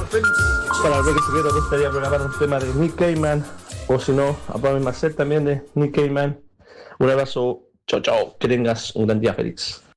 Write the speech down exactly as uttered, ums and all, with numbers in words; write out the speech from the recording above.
Para el bloque secreto me gustaría programar un tema de Nick Cayman, o si no, a Pamela Marcel también de Nick Cayman. Un abrazo, chao chao, que tengas un gran día feliz.